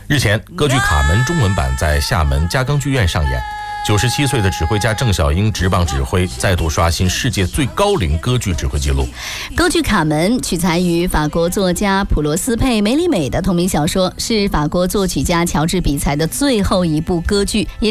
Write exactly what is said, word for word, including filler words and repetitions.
日前，歌剧《卡门》中文版在厦门嘉庚剧院上演。九十七岁的指挥家郑晓英执棒指挥，再度刷新世界最高龄歌剧指挥纪录。 歌剧《卡门》取材于法国作家普罗斯佩·梅里美的同名小说，是法国作曲家乔治·比才的最后一部歌剧，也